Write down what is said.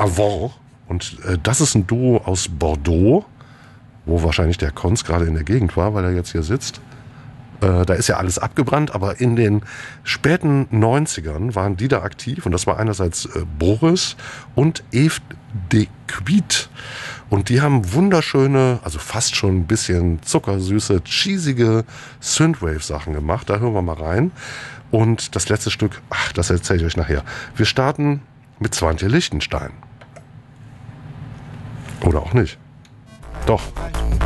Avant. Und das ist ein Duo aus Bordeaux, wo wahrscheinlich der Konz gerade in der Gegend war, weil er jetzt hier sitzt. Da ist ja alles abgebrannt, aber in den späten 90ern waren die da aktiv und das war einerseits Boris und Eve de Cuit. Und die haben wunderschöne, also fast schon ein bisschen zuckersüße, cheesige Synthwave-Sachen gemacht. Da hören wir mal rein. Und das letzte Stück, das erzähle ich euch nachher. Wir starten mit Swantje Lichtenstein. Oder auch nicht. Doch.